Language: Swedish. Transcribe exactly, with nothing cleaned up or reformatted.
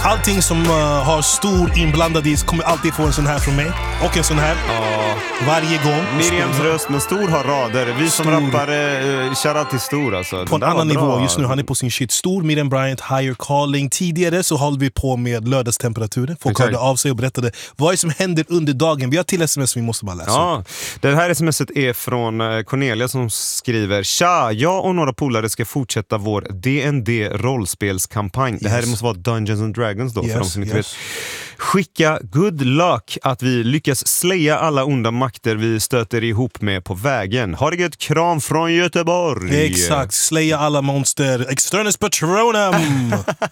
allting som uh, har stor inblandad i kommer alltid få en sån här från mig. Och en sån här. Ja. Varje gång. Miriams röst, men Stor har rader. Vi som Stor. rappar uh, shoutout till Stor alltså. På en annan nivå just nu, han är på sin shit. Stor, Miriam Bryant, Higher Calling. Tidigare så höll vi på med lördagstemperaturen. Folk Exakt. hörde av sig och berättade vad är det som händer under dagen. Vi har till sms som vi måste bara läsa. Ja, det här smset är från Cornelia som skriver: Tja, jag och några polare ska fortsätta vår D and D-rollspelskampanj. Yes. Det här måste vara Dungeons and Dragons då, yes, för de som inte yes. vet. Skicka good luck att vi lyckas släja alla onda makter vi stöter ihop med på vägen. Ha det gött, kram från Göteborg. Exakt, släja alla monster. Externus Patronum.